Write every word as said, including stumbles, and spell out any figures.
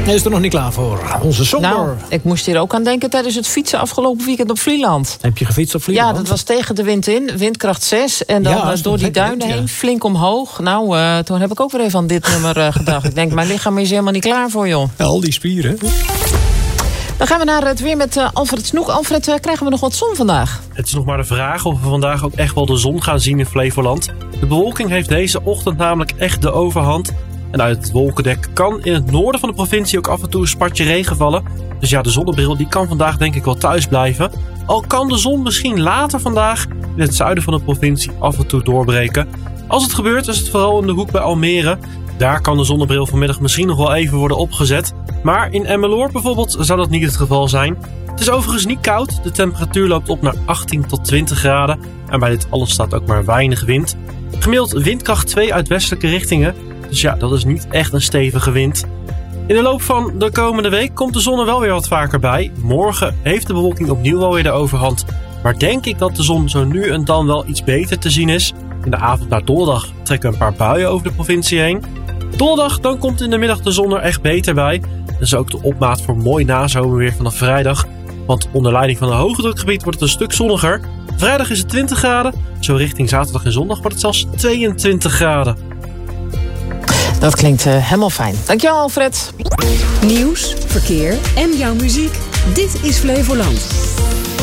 Hij is er nog niet klaar voor. Onze Sander. Nou, ik moest hier ook aan denken tijdens het fietsen afgelopen weekend op Vlieland. Heb je gefietst op Vlieland? Ja, dat was tegen de wind in. Windkracht zes. En dan Ja, uh, door die duinen wind, ja. heen, flink omhoog. Nou, uh, toen heb ik ook weer even aan dit nummer uh, gedacht. Ik denk, mijn lichaam is helemaal niet klaar voor, joh. Ja, al die spieren. Dan gaan we naar het weer met uh, Alfred Snoek. Alfred, uh, krijgen we nog wat zon vandaag? Het is nog maar de vraag of we vandaag ook echt wel de zon gaan zien in Flevoland. De bewolking heeft deze ochtend namelijk echt de overhand. En uit het wolkendek kan in het noorden van de provincie ook af en toe een spatje regen vallen. Dus ja, de zonnebril die kan vandaag denk ik wel thuis blijven. Al kan de zon misschien later vandaag in het zuiden van de provincie af en toe doorbreken. Als het gebeurt is het vooral in de hoek bij Almere. Daar kan de zonnebril vanmiddag misschien nog wel even worden opgezet. Maar in Emmeloord bijvoorbeeld zou dat niet het geval zijn. Het is overigens niet koud. De temperatuur loopt op naar achttien tot twintig graden. En bij dit alles staat ook maar weinig wind. Gemiddeld windkracht twee uit westelijke richtingen. Dus ja, dat is niet echt een stevige wind. In de loop van de komende week komt de zon er wel weer wat vaker bij. Morgen heeft de bewolking opnieuw wel weer de overhand. Maar denk ik dat de zon zo nu en dan wel iets beter te zien is. In de avond naar donderdag trekken een paar buien over de provincie heen. Donderdag dan komt in de middag de zon er echt beter bij. Dat is ook de opmaat voor mooi nazomerweer vanaf vrijdag. Want onder leiding van een hoogdrukgebied wordt het een stuk zonniger. Vrijdag is het twintig graden. Zo richting zaterdag en zondag wordt het zelfs tweeëntwintig graden. Dat klinkt uh, helemaal fijn. Dankjewel, Alfred. Nieuws, verkeer en jouw muziek. Dit is Flevoland.